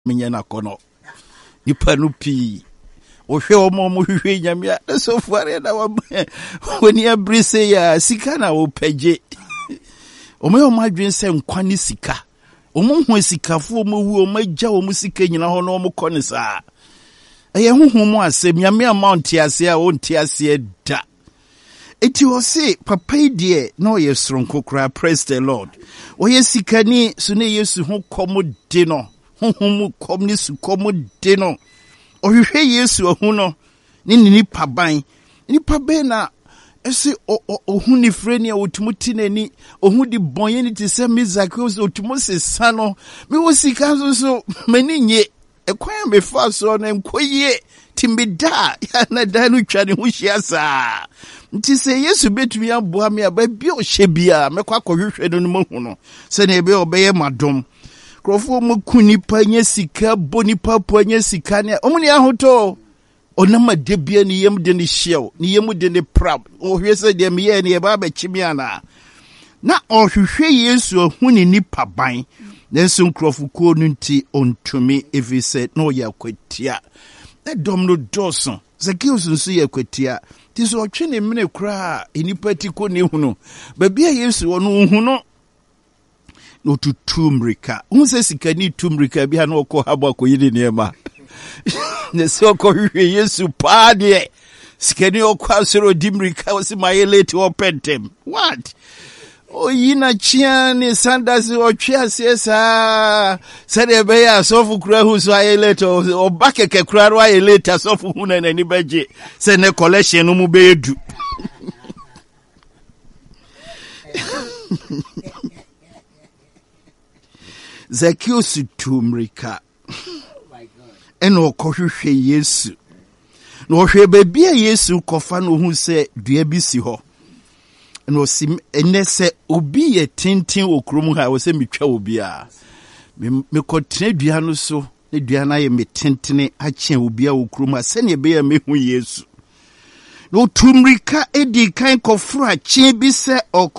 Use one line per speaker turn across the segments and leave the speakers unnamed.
Minyana kono. Nipa no pi. Ohwe omo hwehwe nyame a so fuare na woni abrise ya sika na wo pagye. Omo adwen se nkwa ni sika. Omo hu sikafo omo wu omo agya omo sika nyina ho na omo kone saa. Eye huhu mu asem nyame amount ase a wonti ase da. Eti wo se papa die na oye sronko kra, praise the Lord. Oye sikani so ne Yesu ho komo de no. Huhu kom ni su komo de no. Ohwehwe Yesu ohu no ni nipa ban na ese ohu ni freni a otumuti nani ohu di bonye ni tise mizaki otumose no me wo sika so mani nye ekwan me fa so na nkoye timbida ya na danu twani hu hia saa nti se Yesu betumi aboa me aba bi o hye bia mekwa akɔhwehwe no mu hu no se na ebe obeye madom krofo mu kunipa nya sika bonipa po nya sika ne omuni ahoto onama debia ni yem de ni hyew ni yem de ni prab ohwese de me ye ne ba ba chimiana na ohwehwe Yesu ohuni nipa ban nenso krofo ko no nti ontumi evise no yakwatia na dom no doson Zacchaeus nso yakwatia ti so otwe ne mene kra enipa ti ko ne hunu ba bia Yesu ono hunu no tutumrika unse sikani tumrika bia na okọ habo akoyide niema ne se okọ hwe Yesu paade sikani okọ asoro dimrika wasi mayeleti opentem what oyina chiani sandas otwe asesa sede be ya sofu kura hu so ayeleti obakeke kura ro ayeleti sofu hu na ni baje se ne collection no mu be edu Zacchaeus tumrika. Eno okohwehwe Yesu. No ohwe bebia Yesu kofa no hu se dua bi si ho. No sim enese obi ye tintin okrom ha wo se metwa obi a. Me kotre dua no so, ne dua na ye metintene ache obi a okrom a se ne be ya mehu Yesu. No tumrika edi kan kofra che bi se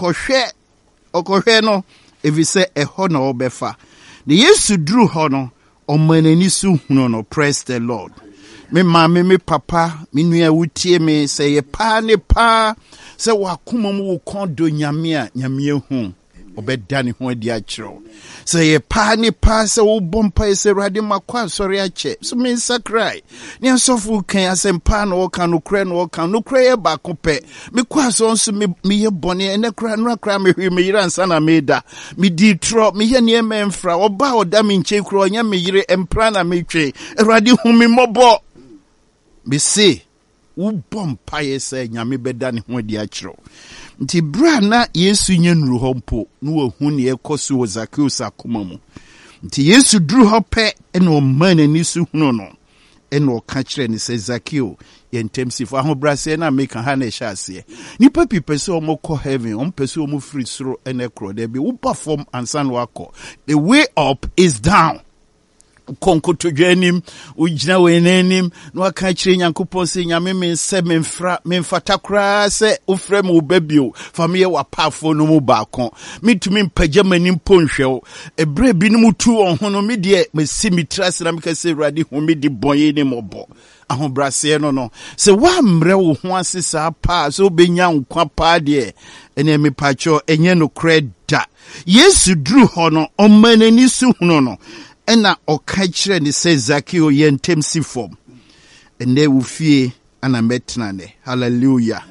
okohwe no evise eho na obefa. The Yesu drew hono omanani su hunu no, praise the Lord. Me mama me papa me nua wutie me say ye pa ne pa say wakoma mu wo kondo nyame a nyame hu obeda ne ho adi a kiro say ye pa ne pa say wo bompa say rade makwa sori a che so me sakrai ne asofu kan asempa na wo kan no kra ye ba kope me kwa so nso me ye bone ene kra no kra me hwe me yira nsa na me da me di tro me ye ne emfra oba oda me nche kro onya me yire empra na me twe rade hu me mobo me say wo bompa ye say nyame beda ne ho adi a kiro nti bra na Yesu nyenru ho mpo no wahu ne ekoso wo Zacchaeus akoma mu nti Yesu duru ho pe ene o manani su hunu no ene o ka kire ne se Zacchaeus yentemsifo ahobrase na meka ha na ehya ase nipa pipese o moko heaven o mpese o mu free soro ene kro de bi wo perform ansan wako the way up is down konko to dwanim ujina wenenim no aka kire nyankopon se nyame mense memfata kra se ofrem obabio famie wapafo no mu baako mitumi mpagya manim ponhwew ebre bi no mutu onhono me de mesi mitrase na meka se rade hu me di bonye ne mobo ahobrase no se wa mre wo ho asesa pa so benya nkwa pa de ene mepacho enye no kreda Yesu dru ho no omanani su hunu no ena oka kire ni se Zacchaeus yentemsi form ene wufie ana metna ne hallelujah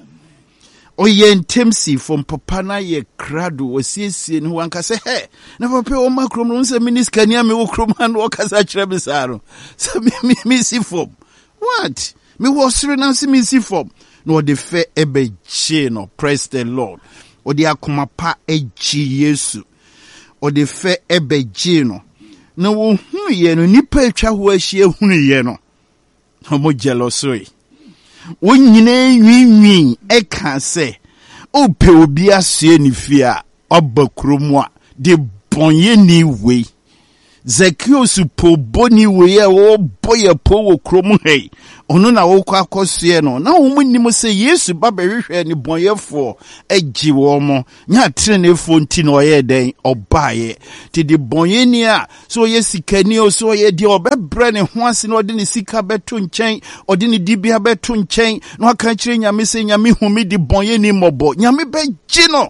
o yentemsi form papa na ye krado osiesie ni wanka se he na papa o makrom no se minister ni ame wo krom han wo kasa kire bisaro se mi si form what me wo sere na se mi si form no de fe ebe chi no, praise the Lord o de akoma pa eji Yesu o de fe ebe ji no na wo hu ye no nipa atwa ho ahie hunu ye no homo jealousy wo nyina nwinwin e ka se o pe obi asie ni fie a oba kromu a de bonye ni we Zacchaeus po boni we o boy po wo krom hei ono na wo kwa akosue no na wo munnim se Yesu ba behwehwe ni bonyefo agi wo mo nya trenefo nti na oye den obaye ti di bonyeni a so ye sikani o so ye di obebre ne ho ase na ode ne sika beto nchen ode ne dibia beto nchen na aka kire nyame se nyame humi di bonyeni mobo nyame begye no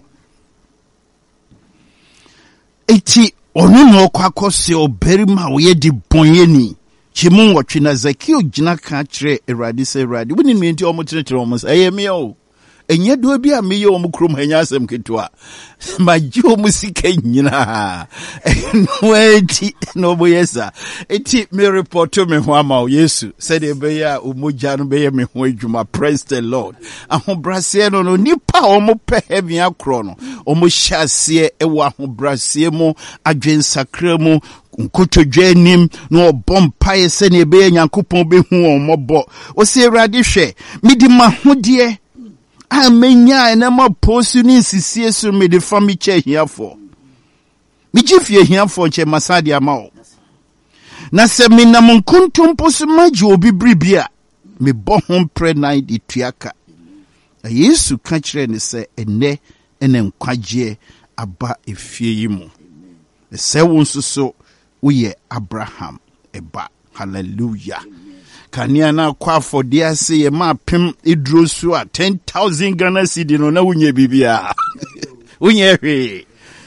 eti onu no kwakose oberima wo ye di bonyeni chimu watwe na Zacchaeus gina ka kire Erade se Erade woni me nti omoteretere omo ayemi o enye do bi a meye omo krom hanya asem ketwa maji omo sika nyina no eti no boyesa eti me report me ho ama Yesu said e be ya omoja no be me ho adwuma. Praise the Lord. Ahobrase no nipa omo pe heaven akro no omo hyase e wo ahobrase mu adwensakra mu nkotodwe nim no obompae se ne be Nyankopɔn be hu omobo o se Erade hwe midi mahode amenya na ma posu ni sisie so me de fami che hiafo mi gifie hiafo che masade ama na se me na monkontom posu maji obi bribia me bo ho pre night ituaka Yesu ka kire ne se ene nkwaje aba efie yi mu se wonsoso uye Abraham eba. Hallelujah. Kania na kwa fodia se ye ma pem idrosu a 10,000 Ghana cedi no na unye bibia. Unye hwe.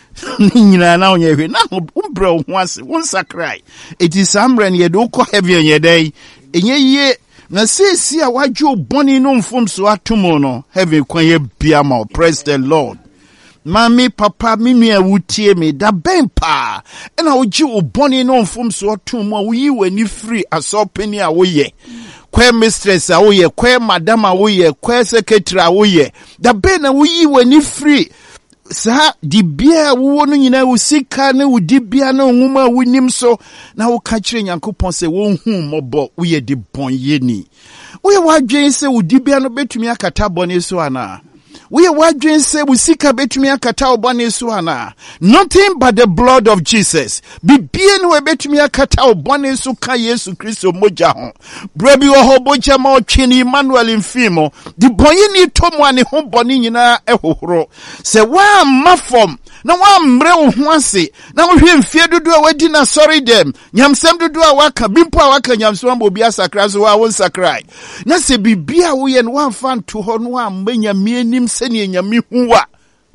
Nyina na unye hwe na umbra ho ase won sakrai. It is amran ye do ko heaven ye dey. Enye ye na sesi a wadwo boni no mfom so atomo no heaven kwan ye bia ma. Praise the Lord. Mami papa minu ya wutie me da bempa ena oji oboni no mfom so otomo wuyi wani free asopeni a woye kwe mistress a woye kwe madam a woye kwe secretary a woye da be na wuyi wani free sa di bia wo no nyina usika ne udi bia na nwuma wunim so na wo ka kire Nyankopɔn se wo hu mobo woye di bonyeni woye wadwen se udi bia no betumi akata bone so ana we wadwen se usika betumi akata obone so ana nothing but the blood of Jesus bibie no betumi akata obone so ka Yesu Kristo moja ho brabi wo hoboja ma otwini Emmanuel mfimo di boye ni tomu ane ho bone nyina ehohoro se wa mafom na wa mre wo ho ase na wo hwe mfie dodo a wadi na sorry dem nyamsem dodo a waka bimpo a waka nyamsem obi asakra so wa won sakrai na se bibia wo ye no wa fan to ho no amanya mienim sene enyame huwa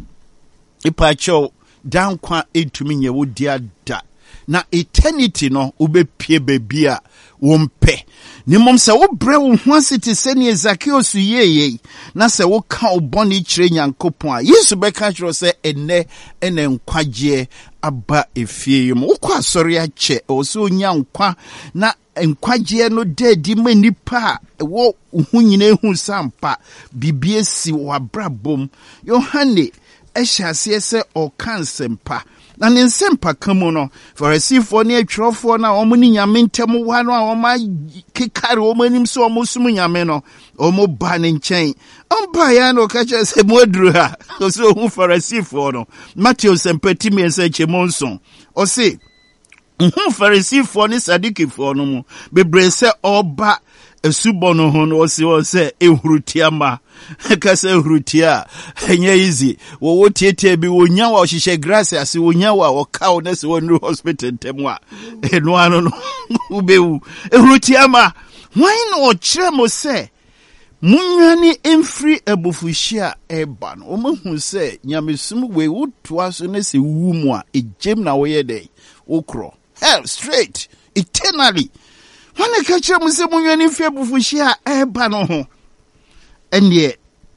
ipacho dankwa etumi nye wo dia da na eternity no ubepie bebia wo mpe ni mom se wo bre wo ho asete sene Zacchaeus yeye na se wo ka oboni kire Nyankopɔn a Yesu be ka kire se ene nkwaje aba efie yum wo kwa sori ache o so nya nkwa na nkwaje no dedi manipa wo hu nyina hu sampa bibie si wa brabom Yohane ehyase se o kansempa na ne nsempa kamo no Farisifo ne atwrofo na omo ni nyame ntem wa no a omo kekare omo anim so omo sum nyame no omo ba ne nchen ompa ya no ka che se modru ha so hu Farisifo no Matthew sempati me se chemonson o se Farisifo ne Sadikifo no mu bebre se oba esubono ho no o se ehurutiama kasa ehrutia enye easy wo tietie bi wonya wa ohihye grace ase wonya wa okaw na se wonu hospital temwa eno ano no ubewu ehurutiama why no kire mo se munwani emfri abufuhia eba no omahu se nyamesum we wotoa so na se wumu a ejem na wo ye dey okro hell straight eternally when I catch them, say, when you fear bufushia, bano, and yet,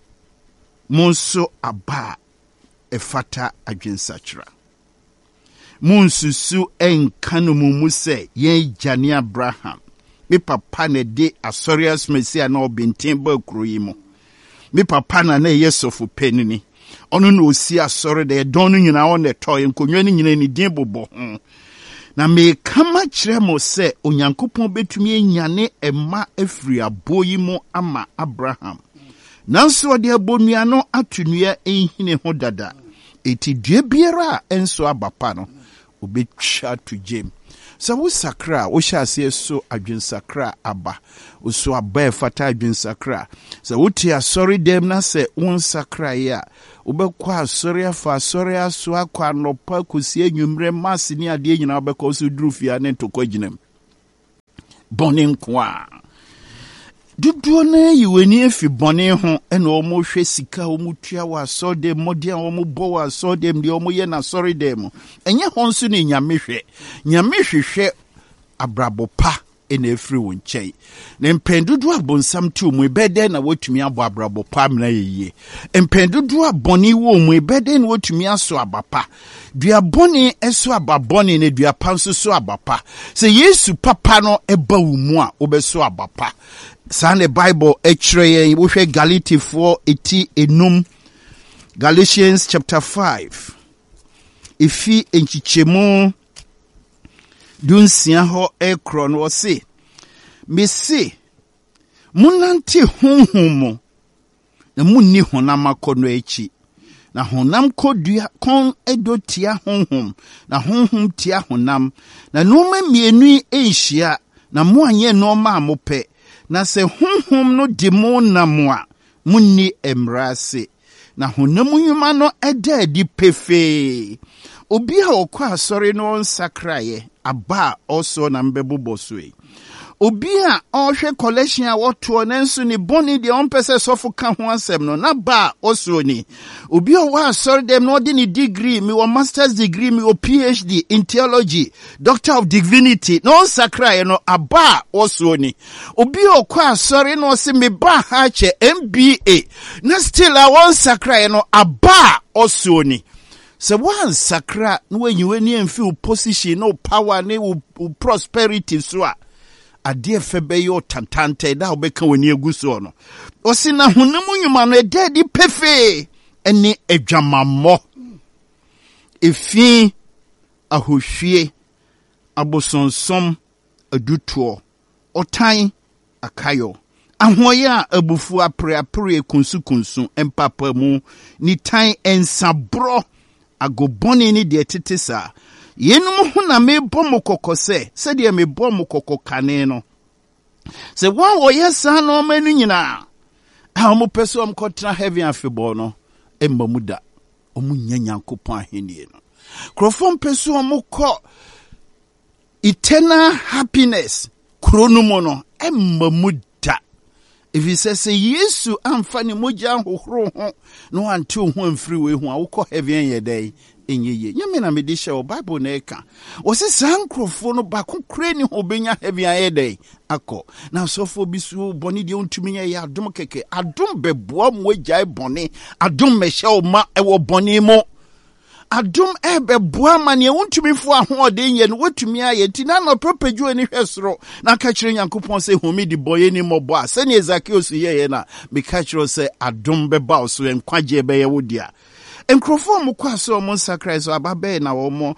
Monso aba, a fata against Sachra. Monsusu en kanumu muse, ye Jani Abraham. Me papa ne de Asorias Messia no bin timber cruimo. Me papa na ne yesofu penini. Ono no si asore de donu nyina on the toy and kunyani nyina ni dimbo. Na me kama kire mo se Onyankopɔn betumi enyane ema afiri aboyi mo ama Abraham. Nanso ode abonua no atunua ehine ho dada. Eti due biara enso abapa no obetwa to jem. So wo sakra wo hyase so adwensakra aba wo so aba fata adwensakra so wo ti asori dem na se won sakra ya wobekwa asori afa asori aso akwa nopa kosi anwumre masse ni ade nyina wobekwa so durufia ne ntokoginem bone nkwa duduo na yiweni efi bone ho ena omo hwe sika omo tua wa asode modian omo bo wa asode mde omo ye na sorry dem enye honso ne nyame hwehwe abrabopa ena efri wo nkyai na mpendudu abonsam ti omo ebede na wotumi abo abrabopa mna yeye mpendudu aboni wo omo ebede na wotumi aso abapa dua boni eso ababoni na dua panso so abapa se Yesu papa no eba wo mu a obeso abapa Sunday Bible ekre wo hwe Galatians 4:80 enum Galatians chapter 5 ifi enchichemu dunsia ho ekro no se mesi munante honhom na munni honam akono echi na honam kodua kon edotia honhom na honhom tia honam na noma mienu enhia na mo anye noma amope na se honhom no demo na mo a munni emrase na honam nyuma no eda di pefe obi a okwa asori no nsakraye aba also na mbebobosoi obi a ohwe collection a woto nenso ni boni de onpese sofo ka ho asem no na ba also ni obi o wa sorry dem no de ni degree mi wo master's degree mi wo PhD in theology doctor of divinity no sakra no aba also ni obi o kwa sorry no se me ba ha che MBA na still a won sakra no aba also ni so one sakra no when you any feel position no power ne prosperity so a ade febe yo tantante da obeka wani eguso no osi na honam nyuma no ede di pefe eni adwamammo efi ahohwie abosonsom adutuo otan akayo ahoye a abufu apre kunsu empapa mu ni tan ensabro agoboni ni de tetesa yenum ho na mebɔ mo kokose se de mebɔ mo kokokane no se wan wo yesa no manu nyina a mo peso am kotra heaven afebɔ no emba muda omu nyanyankopɔn ahenie no krofom peso mo kɔ eternal happiness kronomo no emba muda if he says Yesu amfa ne mogya hohoro ho no ante ho amfiri we ho a wo kɔ heaven ye dai enyeye nyame na mede hye o Bible na eka o se sankrofo no ba kokure ni obenya heaven ayedai akọ na sofo bisu boni de ontumi ye adom keke adom beboa mo agyae boni adom mehye o ma ewo boni mo adom beboa ma ne ontumi fo ahode nye no watumi aye ti na no propagyo ani hwesoro na ka kire Nyankopon se homi di boye ni mobo a se ne Zacchaeus ye na me ka kire se adom beba o so enkwaje be ye wodia enkrofo mo kwaso mo sacrifice ababe na omo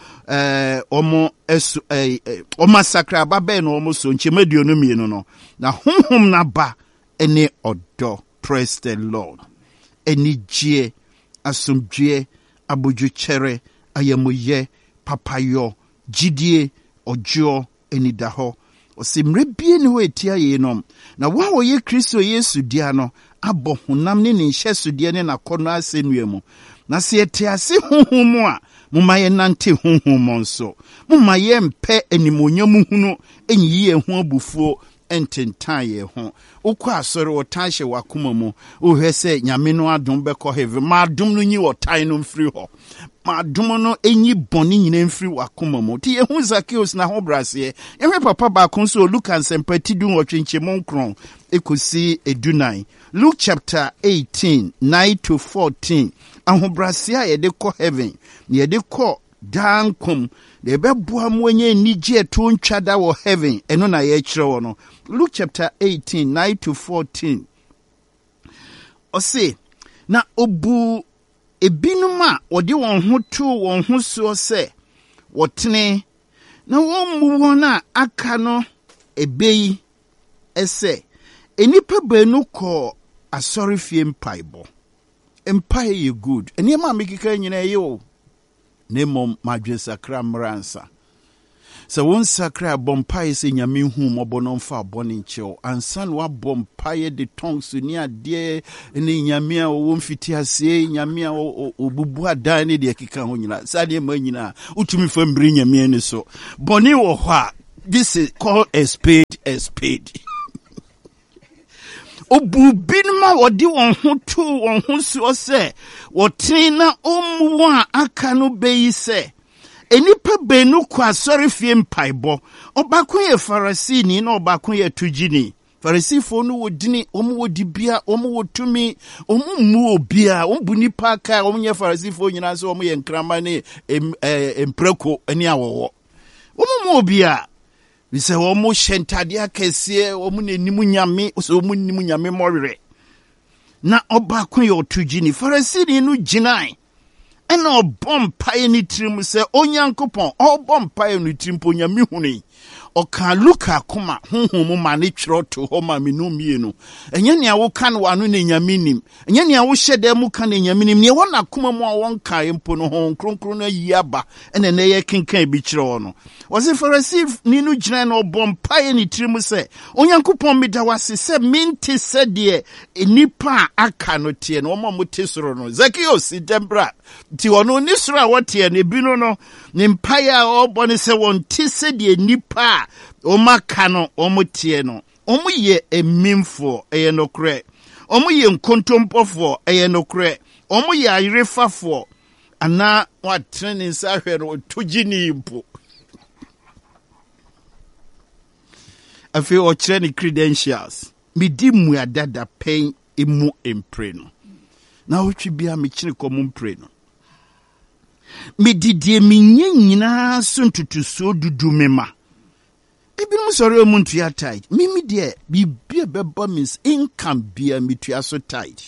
esu omo sakra ababe na omo so nchemaduo no mienu no na honhom na ba ene odo. Praise the Lord. Eni gie asomdue abodwochere ayamoye papayo gidie ojo eni daho osimre bie ne ho etia ye nom na wa wo ye Kristo Yesu dia no abɔ honam ne ne nhye die ne nakono asennua mu na se etiase honhom a mumma ye nante honhom nso mumma ye mpe animonyam hunu enyi ye ho abufuo ententan ye ho ukwa asore wotan hye wakoma mu ohwe se nyame no adom bekɔ heaven ma adom no nyi wotan no mfiri ho ma adom no enyi bɔne nyina mfiri wakoma mu ti ye hu Zacchaeus na ho brase ehwe papa ba kon so Luke ansempati du nwotwenkyem nkron ekosi edunan Luke chapter 18 9 to 14 ahobrase a yede kɔ heaven yede kɔ dankom de beboa mo nye nigye to ntwada wo heaven eno na ye kire wo no Luke chapter 18 9 to 14 ose na obu ebinum a wode won ho to won ho so se wotene na won mu won a aka no ebeyi ese enipa banu kɔ asɔre fie mpaibo empire ye good eni ma mekika nyina ye o Nemo madwe sakra mransa So one sacra bompaye se nyame hu mobono mfa boni nche ansan wa bompaye de tongues ni ade ni nyame a wo mfiti ase nyame a obubu adan ne de keka ho nyina sade ma nyina utumi fa mbiri nyame ni so boni wo ho a this is called a spade obubinma wodi won ho tu won ho so se wotina omwa aka no beyi se enipa benu kwa sorry fie mpaibo obakun ye Farisini na obakun ye tujini Farisifo no wodini omu wodibia omu wotumi omu mu obia omu nipa ka omu ye Farisifo nyina so omu ye nkrama ne empreko ani awowo omu mu obia we say omu shentade akese omu nenimu nyame so omu nenimu nyame morere na obakun ye otujini Farisini no ginai ena obompaye ni tirim se onyankopon obompaye ni tirim po nyame huni oka luka koma honhom ma ne twero to ho ma menu mienu enye ne awo kan wanu ne nyame nim enye ne awo hyede mu kan ne nyame nim ne wona koma mu a won kan mpo no ho kronkron na yiaba ena ne ye kenkan bi kyerɛ no wose Pharisee ni no gyina na obompaye ni tirim se onyankopon meda wase se minti se de enipa aka no tie no mo motesoro no Zacchaeus dembra ti wono ni soro a wote ne bi no ne mpaye a obone se won ti se de nipa omaka no omotie no omoye emimfo eye nokre omoye nkontompofo eye nokre omoye ayerefafo ana watrene nsahwe no tugini mpo afi o kyerɛ credentials medi mu adada pen emu empre no na wotwe bia me kyene komo mpre no medidie menye nyina so ntutuso dudu mema Ibinum sorry omuntu ya tight. Mimi de bibia beba means income bia mitua so tight.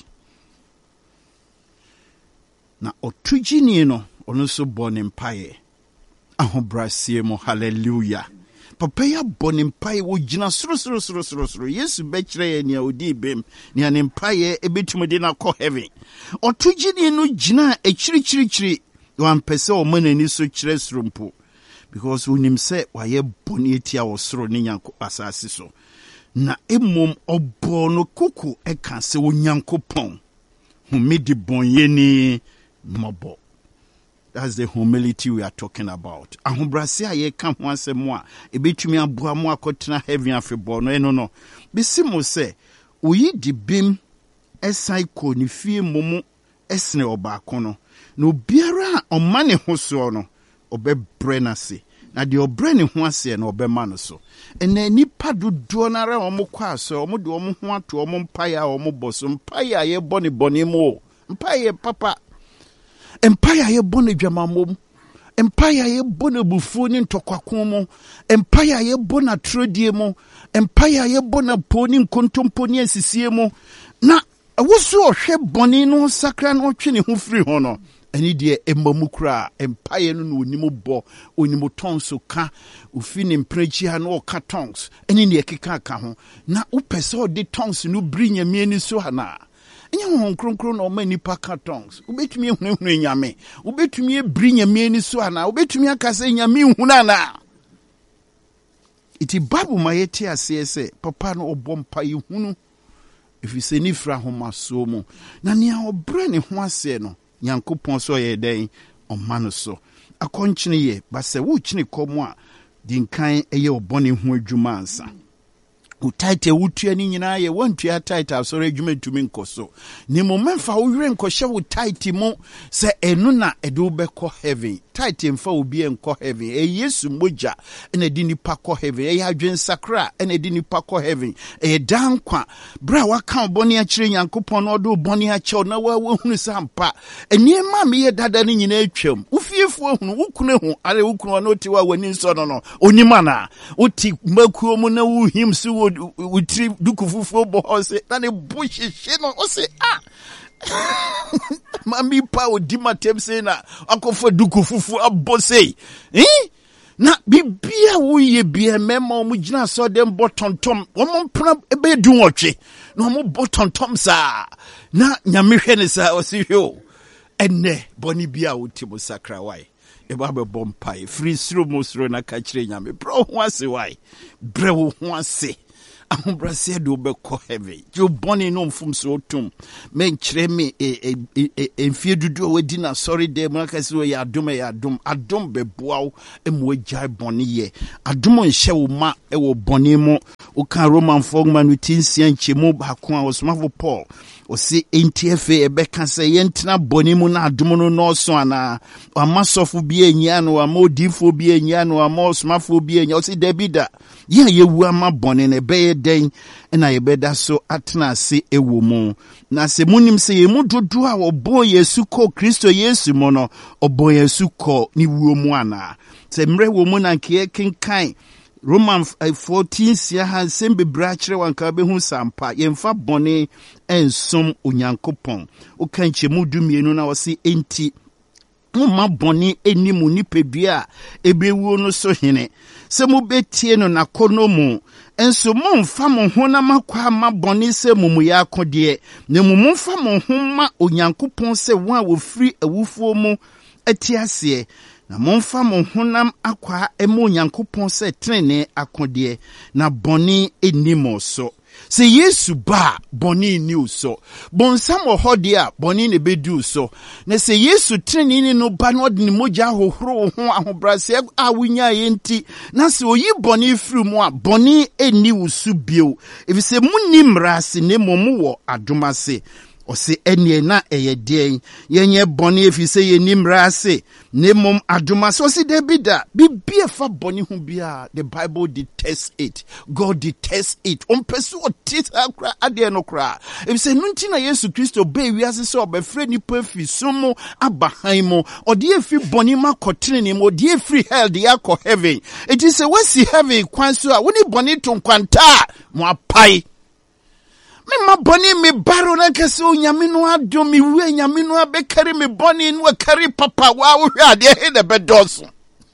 Na otugini no ono so born empire. Ahobrasie mo hallelujah. Papa ya born empire wo gina sro. Yesu be kire ne odi bem ne an empire ebetumo de na ko heaven. Otugini no gina ekiri wan pese o manani so kire srompo. Because when him say why boni etia osoro ne nyanko asase so na emom obono kuku e kan se onyankopon humidi bonye ni mobo. That's the humility we are talking about. Ahobrase aye kan ho asem a ebetumi aboa mo akotena heaven afebo no eno no bisimo se oyi di bim esai ko ni fie momo esne obaako no no biara omane ho so no obebre na se na de obre ne ho ase na obema no so ena nipa dodo na ra omokwa aso omode omo ho ato omo mpaya omo boso mpaya ye bone mo mpaya papa empire ye bone dwamamom empire ye bone bufu ni ntokwakom mo empire ye bone atrodie mo empire ye bone poni nkontompo ni asisie mo na woso ohwe bone no sakra no twe ne ho firi ho no eni de emamukra empire no onimo bo onimo tonso ka ofini mprechi ha no ka tongs eni ne ekeka ka ho na upese o de tongs no brinya mieni so hana enye ho kronkron no ma nipa ka tongs ubetumi ehunu nyame ubetumi brinya mieni so hana ubetumi akasa nyame ehunu na iti babu mayeti asese papa no obompa ehunu efise ni fra ho maso mu na ne obre ne ho ase no Yankopon so ye den omano so akonchine ye ba se wo chine komo a dinkan eye obone ho adwuma ansa utaite wutua ni nyina ye wantua title so adwuma tumi nkoso ni momemfa wo were nkɔhye wo title mo se enu na edu bɛkɔ heaven title mfa obi enkɔ heaven Yesu moja ena di nipa kɔ heaven adwen sakra ena di nipa kɔ heaven dankwa bra waka obone akire Nyankopɔn no do obone akye na wa hunu sampa eniema me ye dada ni nyina atwam ufiefo hunu wukune ho are wukunu no ti wa wani nso no onima na uti makuo mu na wuhim so utri dukufufu bo ose na ne buhihye no ose mami pa odi matem se na akofo dukufufu abose na bibia wo ye bia mema mu gina so dem botontom wo mpra ebe du nwotwe na mo botontom sa na nyame hwe ne sa ose hwe enne boni bia wo ti mo sakra wai eba be bompai free sro mosro na ka kire nyame bro ho ase why bre wo ho ase ahobrase de obekọ heaven you born in no mfum so tum men kire me enfie dudu we di na sorry dem na ka se we ya adom beboaw emu agya bone ye adom nhye wo ma e wo bone mu o kan Roman fogma no tinsia nchemu ba ko a osmafo Paul o si NTFA ebeka se yentina bone mu na adom no no so ana amasofo bi enya no amodifo bi enya no amosmafo bi enya o si debida ye wu ama bone ne be den na ye beda so atena se ewo mu na se munim se ye mu dodo a obo Yesu ko Kristo Yesu mo no obo Yesu ko ni wuo mu ana se mre wo mu na nke kenkan Roman 14 sia han sembe brachre wanka be hu sampa yemfa bone ensom onyankopon o kanche mu dumienu na wose enti ma bone enimu nipedua ebewuo no so hene se mu betie no nakono mu enso mu mfa mo ho na makwa ma bone se mumu ya akode ne mumu mfa mo ho ma onyankopon se won a wo free awufuo mu atiase na momfa mo honam akwa emo onyankopon se trene akode na bone enimo so se Yesu ba bone ni uso bonsam ohode a bone ne bedu so na se Yesu trene ni no ba no de ni mogya hohoro ho ahobrase a wunya yenti na se oyi bone firi mu a bone eni usu bio efi se munim rase ne momu wo adomase o se enie na eyeden yenye bone efi se yenim rase ne mom adumase o se debida bibie fa bone hu bia the Bible detests it, God detests it on person o tita kra ade no kra efi se nunti na Yesu Kristo be wiase se obefre nipa fi somo abahan mo ode efi bone makotene ne mo de efi hell de yakọ heaven it is a wasi heaven kwan so a woni bone to nkwanta mo apai me ma boni me baro na kese onyame no adom me wu anyame no abekari me boni no akari papa wa wo hwa de he de bedoso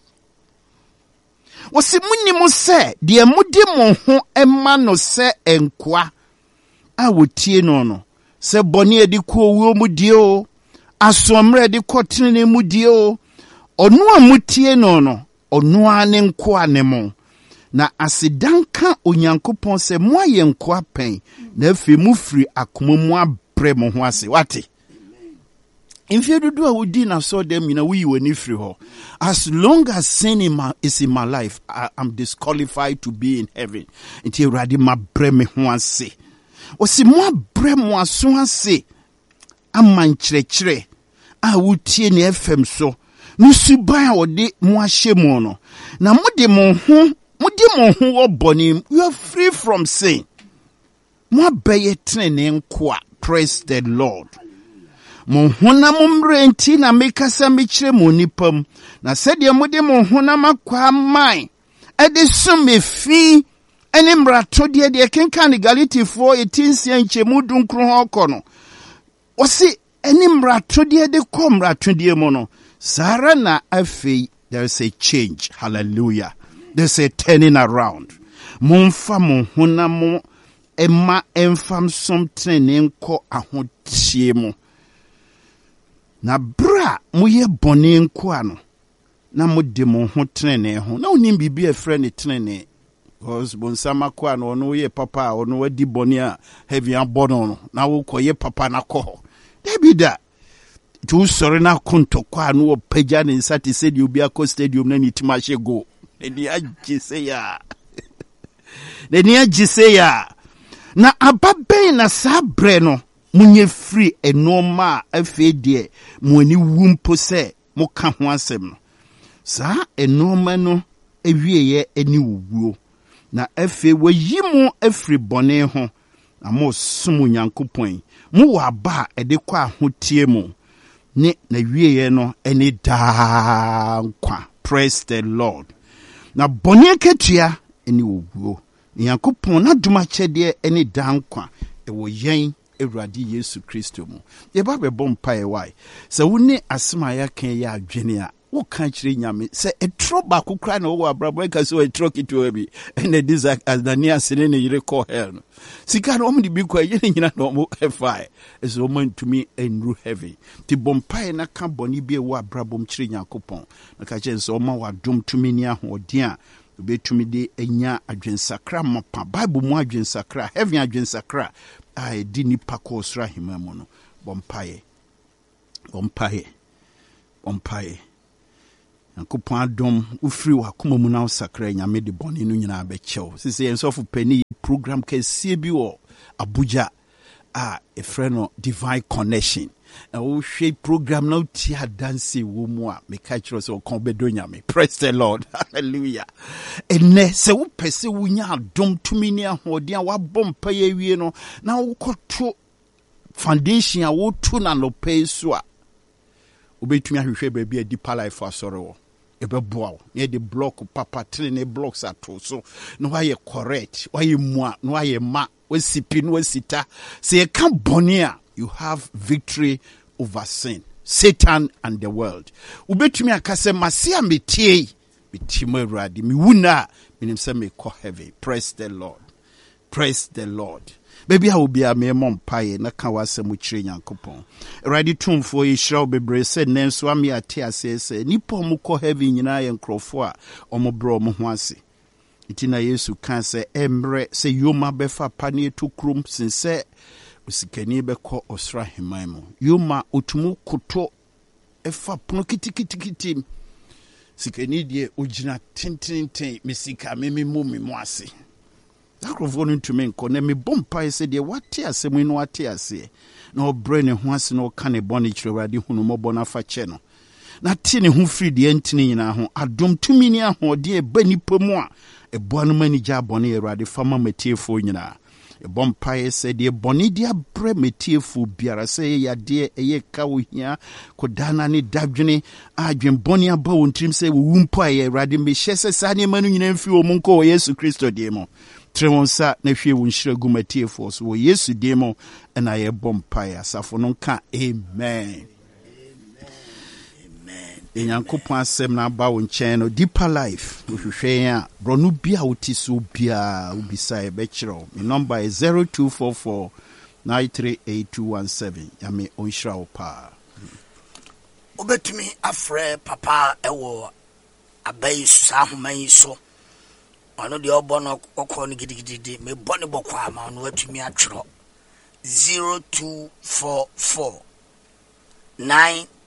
wosi munnimu se de mudi mo ho ema no se enkoa a wotie no no se boni edi ko wo mu die o asomre edi ko tene mu die o onu amutie no no onu ane nkoa ne mo na asidanka onyankopon se mo aye nkoa pen na afi mu firi akoma mu abre mo ho ase wate imfie dudu a wodi na so dem na we wani firi ho as long as sin is in my life I'm disqualified to be in heaven until ready ma bre me ho ase o si mo abre mo aso ase amankyerɛkyerɛ a wotie ne FM so no suban a wode mo ahye mo no na mode mo ho wo boni you are free from sin mo abaye trene nkoa praise the Lord mo honam mrenti na mekasa mekire mo nipam na sede mode mo honam akwa man ede so mefi ene mrato de kenkan Galatifoɔ 18 nchemu dunkro ho kono osi ene mrato de ko mrato de mo no sara na afei there is a change hallelujah there's a turning around momfa mo honam emma enfam som trene nko ahotie mo na bra moye bone nko ano na mode mo ho trene ho na onim bibi efre ne trene because bonsama ko ano ono ye papa ono wadi bone a heavy abono no na wo koye papa na ko debida tu sori na konto ko ano wo pagya ne nsate se di obi akọ stadium na ni timashe go eni agise ya na ababe na sabre no munye free enoma afedie mo ani wumpo se mo ka ho asem no sa enoma no ewieye ani wuwo na afe wayi mo afri bone ho na mo som Nyankopon mo wa ba ede kwa ahotie mo ne na wieye no eni da kwa praise the Lord na bone ketua eni wuwo Nyankopon na duma kyede eni da kwa ewo yen Ewurade Yesu Kristo mu ye ba bebom pae wai se woni asema ya kan ya adwene a What can't you nyame? Say a trop back who cry no abrabo ka so a truck it to be and the desert as the near sin you recall hell. Sika no me be kwa nyina no mo fire. Is woman to me and ru heavy. Ti bompa na ka boni bi e wo abrabo mchiri Nyankopon. Na ka je so ma wa dom to me ni ahodia. Obetumi de enya adwensakra mapa Bible mu adwensakra heaven adwensakra a di nipa ko sra hemamu no bompaye Nyankopon adom ufiri wakoma mu na sakra nyame de bone no nyina abechew sese ensofu pani program kese bi wo Abuja a efreno divine connection o hwe program na utia dance wo mu a me ka kiro so kon bedo nyame. Praise the Lord. Hallelujah. Ene se wo pese wo nya adom tumi ni ahoden a wa bompa ye wie no na wo koto foundation a wo tu na no pay so a obetumi ahwehwe ba bi a deeper life asore wo ebeboa ne de block papa trene blocks ato so no why correct why mu a no why ma wasipi no wasita se e kan bone a you have victory over sin, Satan and the world. Ubetumi akase masia metie eradi mi wuna minim se me ko heavy. Praise the Lord. Praise the Lord. Baby I will be a me mompaye na ka wasem chire Nyankopon. Eradi tumfo yi hira obebre se nenso ami ate ase nipa mu ko heavy nyina ye nkrofo a omobro mo ho ase. Itina Yesu kan se emre se yoma befa pane to krum sinse usikani beko osra hemaimu yoma otumu koto efa pono kitikiti sikani die ogina tintintin misika memu ase akrofo no ntumi nko na me bompa ese de wate asemu no wate ase na obre ne ho ase na oka ne bone kirewade hunu mobo na fa che no na ti ne ho firi de ntini nyina ho adom tumi ni ahode e banipa mu a eboa no mani gya bone erade fama matiefo nyina Bompaye said, "Dear Bonidia Bremetifu Biara say, ya dear a kawia, Kodana ni Dabjuni, Adrian Bonia Bow, Trim say, Wumpaye, Radim Bishesa Sani Manu in few Munko, Yesu Christo demo. Tremonsa, nephew, Winshill Gumatia force, wo Yesu demo, and I a bompire, Safononka, amen. Nyankopon asem na ba wo nchen no deeper life uhwehwe a bronu bia wotiso bia ubisa e be kiro. My number is 0244 938217. Yame onhira wo pa
obetumi afre papa ewo abai sa homan so ono de obo no okọ no gidigidi me bone bokwa ma no atumi atwero 0244 9